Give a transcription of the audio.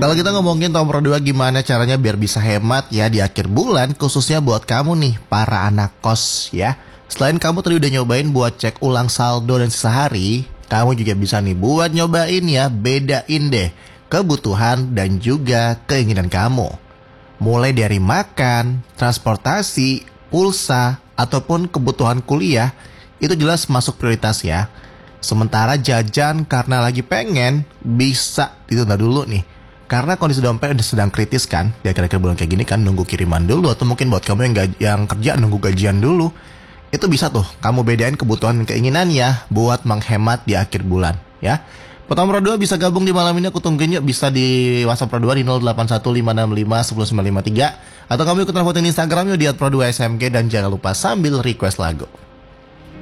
Kalau kita ngomongin nomor 2 gimana caranya biar bisa hemat ya di akhir bulan, khususnya buat kamu nih para anak kos ya. Selain kamu tadi udah nyobain buat cek ulang saldo dan sisa hari, kamu juga bisa nih buat nyobain ya, bedain deh kebutuhan dan juga keinginan kamu. Mulai dari makan, transportasi, pulsa, ataupun kebutuhan kuliah, itu jelas masuk prioritas ya. Sementara jajan karena lagi pengen, bisa ditunda dulu nih. Karena kondisi dompet udah sedang kritis kan, di akhir-akhir bulan kayak gini kan, nunggu kiriman dulu. Atau mungkin buat kamu yang kerja nunggu gajian dulu. Itu bisa tuh, kamu bedain kebutuhan dan keinginannya buat menghemat di akhir bulan ya. Buat nomor 2 bisa gabung di malam ini, aku tungguin yuk. Bisa di WhatsApp Pro 2 di 0815651953. Atau kamu ikut voting Instagram yuk di @pro2smg. Dan jangan lupa sambil request lagu.